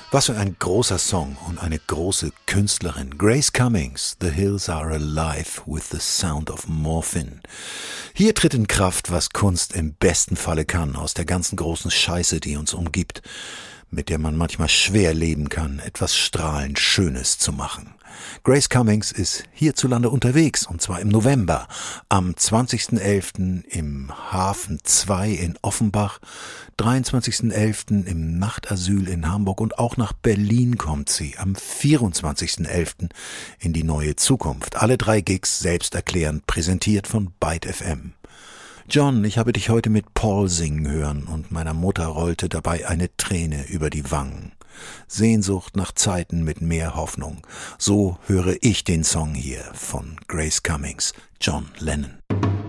Was für ein großer Song und eine große Künstlerin. Grace Cummings, The Hills Are Alive with the Sound of Morphine. Hier tritt in Kraft, was Kunst im besten Falle kann, aus der ganzen großen Scheiße, die uns umgibt, mit der man manchmal schwer leben kann, etwas strahlend Schönes zu machen. Grace Cummings ist hierzulande unterwegs, und zwar im November, am 20.11. im Hafen 2 in Offenbach, 23.11. im Nachtasyl in Hamburg und auch nach Berlin kommt sie am 24.11. in die neue Zukunft. Alle 3 Gigs selbsterklärend, präsentiert von Byte FM. John, ich habe dich heute mit Paul singen hören und meiner Mutter rollte dabei eine Träne über die Wangen. Sehnsucht nach Zeiten mit mehr Hoffnung. So höre ich den Song hier von Grace Cummings, John Lennon.